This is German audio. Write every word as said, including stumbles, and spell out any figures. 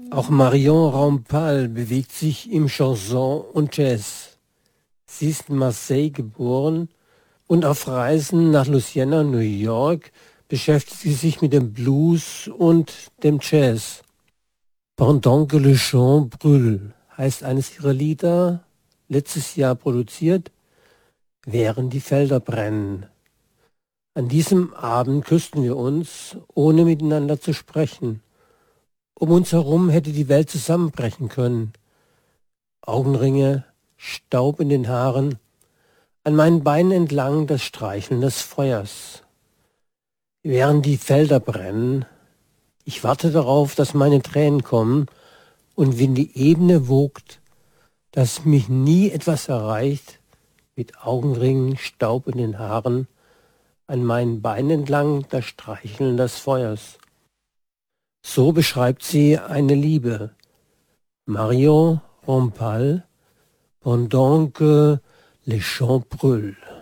Auch Marion Rampal bewegt sich im Chanson und Jazz. Sie ist in Marseille geboren und auf Reisen nach Louisiana und New York beschäftigt sie sich mit dem Blues und dem Jazz. Pendant que le champ brûle heißt eines ihrer Lieder, letztes Jahr produziert, während die Felder brennen. An diesem Abend küssten wir uns, ohne miteinander zu sprechen. Um uns herum hätte die Welt zusammenbrechen können. Augenringe, Staub in den Haaren, an meinen Beinen entlang das Streicheln des Feuers. Während die Felder brennen, ich warte darauf, dass meine Tränen kommen und wenn die Ebene wogt, dass mich nie etwas erreicht, mit Augenringen, Staub in den Haaren, an meinen Beinen entlang das Streicheln des Feuers. So beschreibt sie eine Liebe. Marion Rampal, Pendant que les champs brûlent.